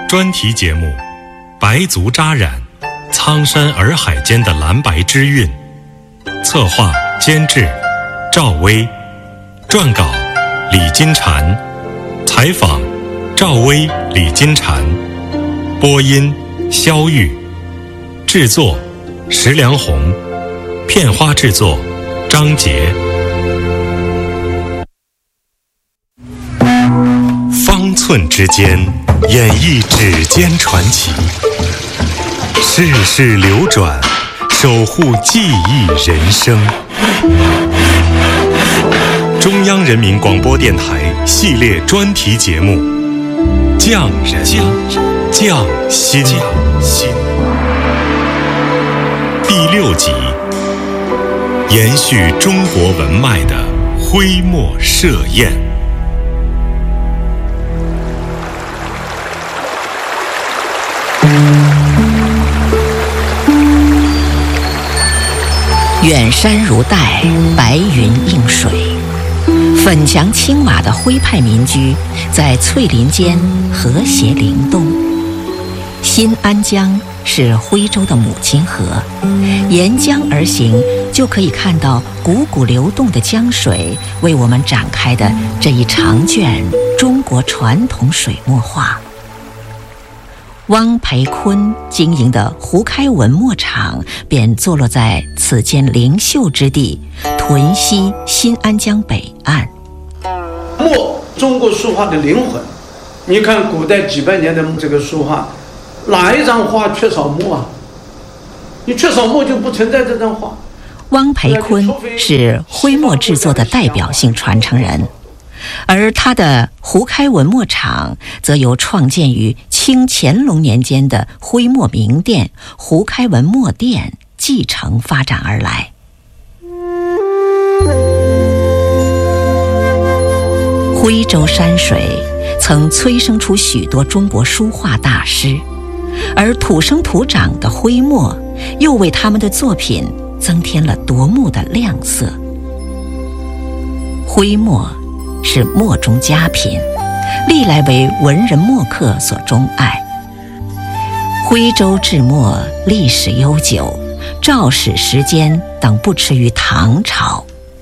专题节目《白族扎染，苍山洱海间的蓝白之韵》，策划监制赵薇，撰稿李金蝉，采访赵薇、李金蝉，播音肖玉，制作石良红，片花制作张杰。方寸之间，演绎指尖传奇，世事流转，守护记忆人生。中央人民广播电台系列专题节目《匠人匠心》第6集，延续中国文脉的徽墨设宴。 远山如黛，白云映水，粉墙青瓦的徽派民居在翠林间和谐灵动。新安江是徽州的母亲河，沿江而行就可以看到汩汩流动的江水为我们展开的这一长卷中国传统水墨画。汪培坤经营的胡开文墨厂便坐落在此间灵秀之地，屯溪新安江北岸。 墨，中国书画的灵魂。你看古代几百年的这个书画，哪一张画缺少墨啊？你缺少墨就不存在这张画。 汪培坤是徽墨制作的代表性传承人，而他的胡开文墨厂则由创建于清乾隆年间的徽墨名店胡开文墨店继承发展而来。徽州山水曾催生出许多中国书画大师，而土生土长的徽墨又为他们的作品增添了夺目的亮色。徽墨是墨中佳品，历来为文人墨客所钟爱。徽州制墨历史悠久，肇始时间等不迟于唐朝。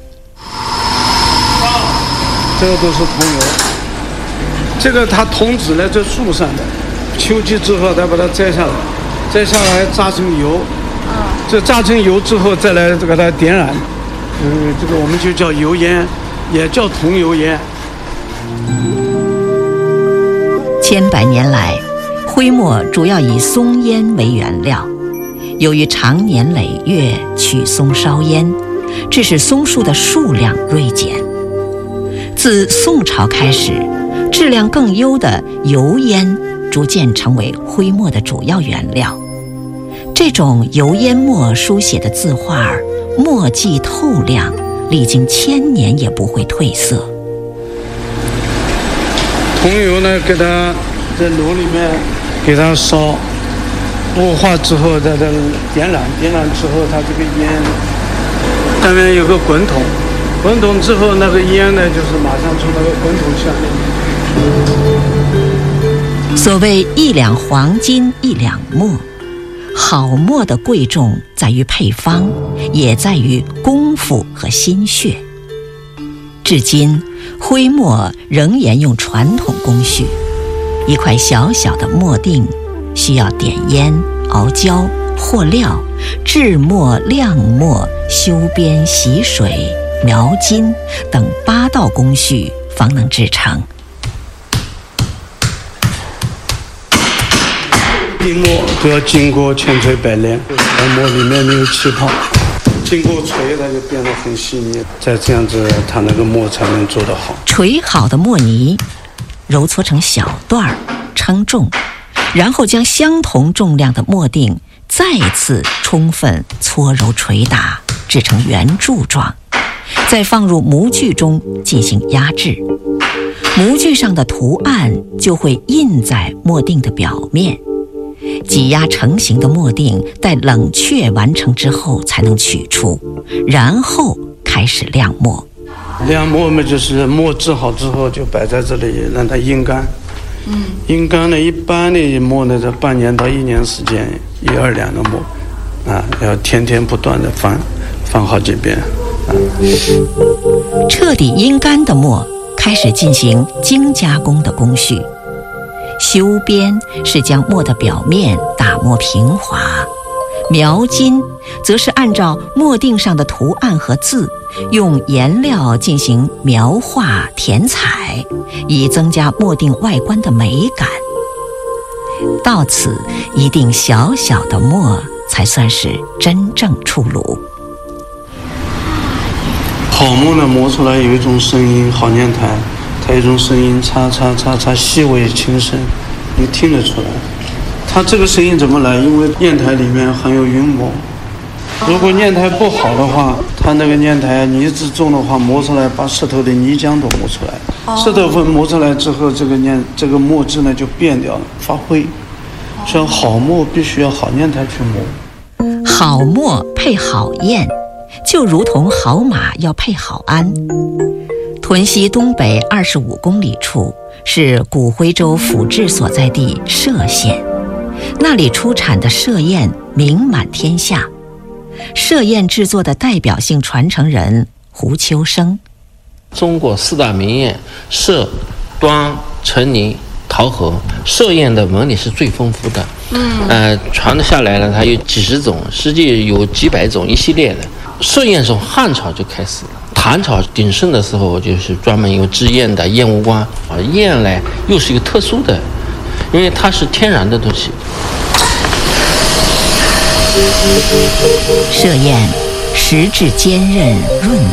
这个都是桐油，这个它桐脂呢在树上的，秋季之后再把它摘下来，摘下来榨成油，这榨成油之后再来给它点染，这个我们就叫油烟，也叫桐油烟。 千百年来，徽墨主要以松烟为原料，由于长年累月取松烧烟，致使松树的数量锐减。自宋朝开始，质量更优的油烟逐渐成为徽墨的主要原料。这种油烟墨书写的字画墨迹透亮，历经1000年也不会褪色。 桐油呢，给它在炉里面给它烧，雾化之后在这点燃，点燃之后它这个烟上面有个滚筒，滚筒之后那个烟呢就是马上从那个滚筒下面。 所谓1两黄金1两墨，好墨的贵重在于配方，也在于功夫和心血。至今徽墨仍沿用传统工序，一块小小的墨锭需要点烟、熬胶、和料、制墨、晾墨、修边、洗水、描金等8道工序方能制成。 定墨都要经过千锤百炼，让墨里面没有气泡，经过锤它就变得很细腻，再这样子它那个墨才能做得好。 锤好的墨泥揉搓成小段称重，然后将相同重量的墨锭再次充分搓揉捶打，制成圆柱状，再放入模具中进行压制。模具上的图案就会印在墨锭的表面。挤压成型的墨锭待冷却完成之后才能取出，然后开始晾墨。 晾墨嘛，就是墨制好之后就摆在这里让它阴干， 阴干呢，一般的磨呢，这半年到1年时间，1、2两个磨，要天天不断的翻好几遍。 彻底阴干的磨开始进行精加工的工序。修边是将墨的表面打磨平滑，描金则是按照墨锭上的图案和字，用颜料进行描画填彩，以增加墨锭外观的美感。到此，一锭小小的墨才算是真正出炉。 好墨呢，磨出来有一种声音，好砚台，它有一种声音，嚓嚓嚓嚓，细微轻声，你听得出来。它这个声音怎么来？因为砚台里面含有云膜。如果砚台不好的话，它那个砚台泥质重的话，磨出来把石头的泥浆都磨出来。石头粉磨出来之后，这个墨质呢就变掉了，发灰。所以好墨必须要好砚台去磨。 好墨配好砚，就如同好马要配好鞍。屯溪东北25公里处是古徽州府治所在地歙县，那里出产的歙砚名满天下。歙砚制作的代表性传承人胡秋生。 中国4大名砚歙、端、陈泥、桃核，歙砚的纹理是最丰富的。传得下来了，它有几十种，实际有几百种一系列的。歙砚从汉朝就开始了，唐朝鼎盛的时候就是专门有制砚的砚务官。砚呢又是一个特殊的，因为它是天然的东西。 歙砚实质坚韧润